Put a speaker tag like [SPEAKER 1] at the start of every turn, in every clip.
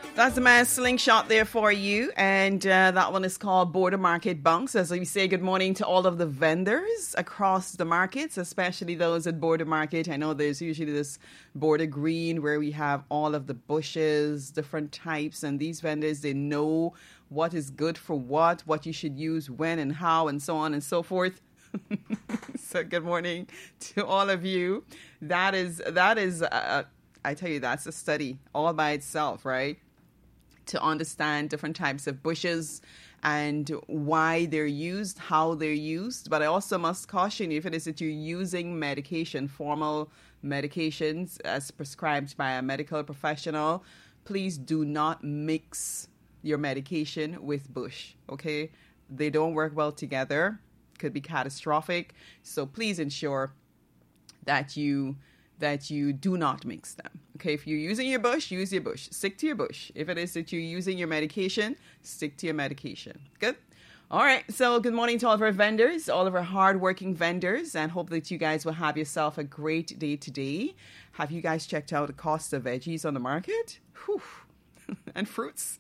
[SPEAKER 1] That's the man slingshot there for you. And that one is called Border Market Bunks. As we say good morning to all of the vendors across the markets, especially those at Border Market. I know there's usually this Border Green where we have all of the bushes, different types. And these vendors, they know what is good for what you should use when and how and so on and so forth. So good morning to all of you. That is I tell you, that's a study all by itself, right? To understand different types of bushes and why they're used, how they're used. But I also must caution you, if it is that you're using medication, formal medications as prescribed by a medical professional, please do not mix your medication with bush, okay? They don't work well together. Could be catastrophic. So please ensure that you do not mix them. Okay, if you're using your bush, use your bush. Stick to your bush. If it is that you're using your medication, stick to your medication. Good? All right, so good morning to all of our vendors, all of our hardworking vendors, and hope that you guys will have yourself a great day today. Have you guys checked out the cost of veggies on the market? Whew. And fruits?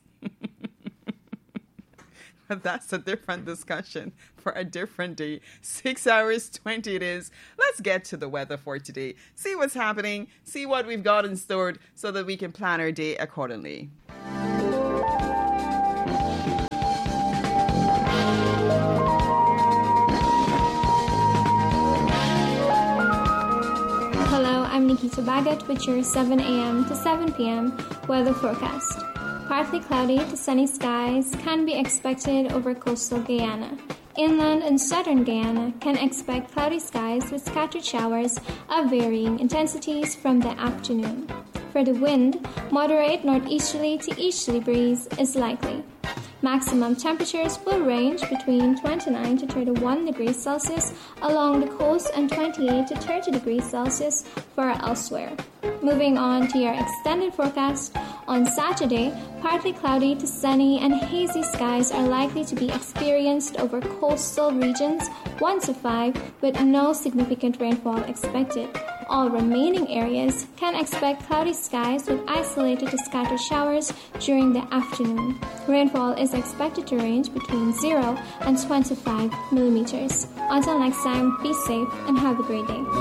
[SPEAKER 1] But that's a different discussion for a different day. 6 hours 20 it is. Let's get to the weather for today. See what's happening. See what we've got in store so that we can plan our day accordingly.
[SPEAKER 2] Hello, I'm Nikita Bagat with your 7 a.m. to 7 p.m. weather forecast. Partly cloudy to sunny skies can be expected over coastal Guyana. Inland and southern Guyana can expect cloudy skies with scattered showers of varying intensities from the afternoon. For the wind, moderate northeasterly to easterly breeze is likely. Maximum temperatures will range between 29 to 31 degrees Celsius along the coast and 28 to 30 degrees Celsius for elsewhere. Moving on to your extended forecast, on Saturday, partly cloudy to sunny and hazy skies are likely to be experienced over coastal regions 1 to 5 with no significant rainfall expected. All remaining areas can expect cloudy skies with isolated to scattered showers during the afternoon. Rainfall is expected to range between 0 and 25 millimeters. Until next time, be safe and have a great day.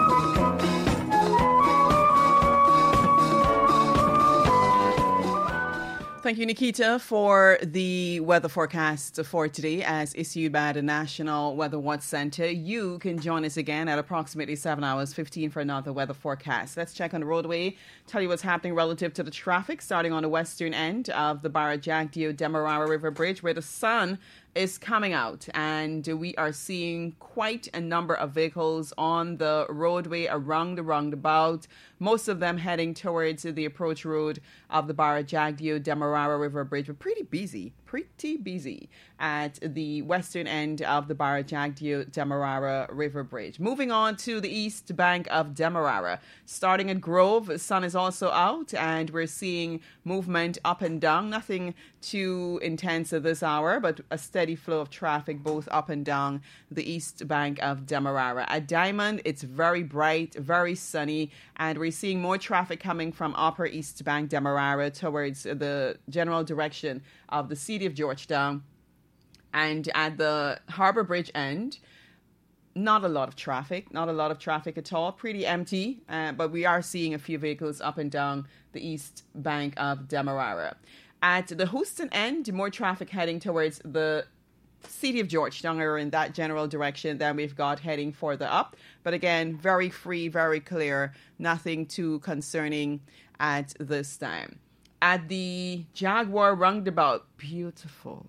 [SPEAKER 1] Thank you, Nikita, for the weather forecast for today as issued by the National Weather Watch Center. You can join us again at approximately 7 hours 15 for another weather forecast. Let's check on the roadway, tell you what's happening relative to the traffic, starting on the western end of the Barra Jagdeo Demerara River Bridge, where the sun is coming out, and we are seeing quite a number of vehicles on the roadway around the roundabout, most of them heading towards the approach road of the Barra Jagdeo Demerara River Bridge. We're pretty busy at the western end of the Barra Jagdeo Demerara River Bridge. Moving on to the east bank of Demerara, starting at Grove, the sun is also out, and we're seeing movement up and down. Nothing too intense at this hour, but a steady flow of traffic both up and down the east bank of Demerara. At Diamond, it's very bright, very sunny, and we're seeing more traffic coming from upper east bank Demerara towards the general direction of the city of Georgetown. And at the Harbor Bridge end, not a lot of traffic at all, pretty empty, but we are seeing a few vehicles up and down the east bank of Demerara. At the Houston end, more traffic heading towards the city of Georgetown or in that general direction than we've got heading further up. But again, very free, very clear, nothing too concerning at this time. At the Jaguar roundabout, beautiful,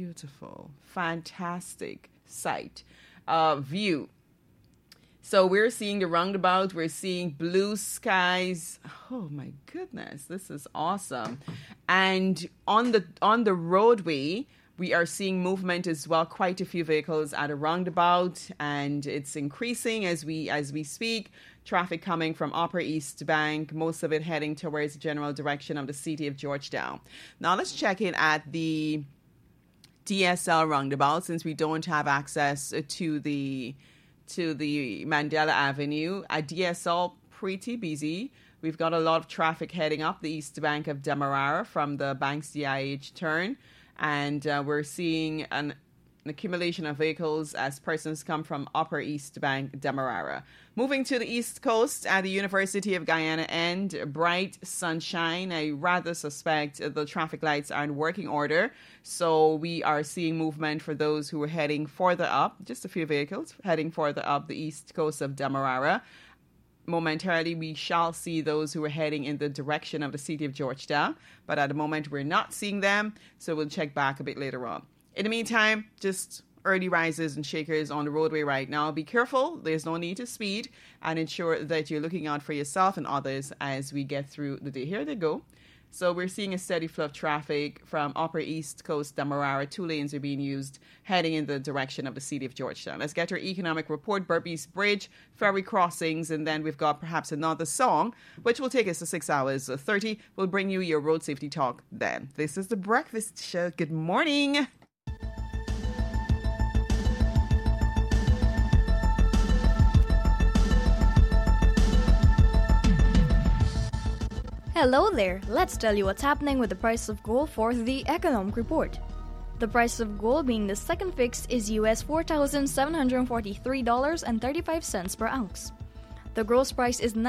[SPEAKER 1] fantastic sight, view. So we're seeing the roundabout, we're seeing blue skies. Oh my goodness, this is awesome. And on the roadway, we are seeing movement as well, quite a few vehicles at a roundabout, and it's increasing as we speak. Traffic coming from Upper East Bank, most of it heading towards the general direction of the city of Georgetown. Now let's check in at the DSL roundabout, since we don't have access to the Mandela Avenue. At DSL, pretty busy. We've got a lot of traffic heading up the east bank of Demerara from the Banks DIH turn, and we're seeing an accumulation of vehicles as persons come from Upper East Bank, Demerara. Moving to the East Coast at the University of Guyana end, bright sunshine. I rather suspect the traffic lights are in working order, so we are seeing movement for those who are heading further up, just a few vehicles heading further up the east coast of Demerara. Momentarily, we shall see those who are heading in the direction of the city of Georgetown, but at the moment we're not seeing them, so we'll check back a bit later on. In the meantime, just early risers and shakers on the roadway right now. Be careful. There's no need to speed, and ensure that you're looking out for yourself and others as we get through the day. Here they go. So we're seeing a steady flow of traffic from Upper East Coast Demerara. 2 lanes are being used heading in the direction of the city of Georgetown. Let's get our economic report, Burpees Bridge, ferry crossings, and then we've got perhaps another song, which will take us to 6 hours 30. We'll bring you your road safety talk then. This is The Breakfast Show. Good morning.
[SPEAKER 3] Hello there, let's tell you what's happening with the price of gold for the Economic Report. The price of gold being the second fix is US $4,743.35 per ounce. The gross price is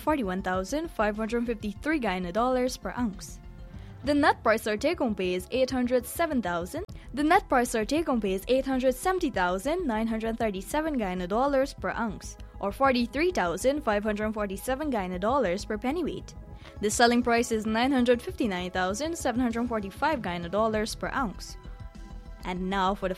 [SPEAKER 3] $941,553 Guyana dollars per ounce. The net price or take-home pay is $870,937,937 Guyana dollars per ounce, or 43,547 Guyana dollars per pennyweight. The selling price is $959,745 Guyana dollars per ounce. And now for the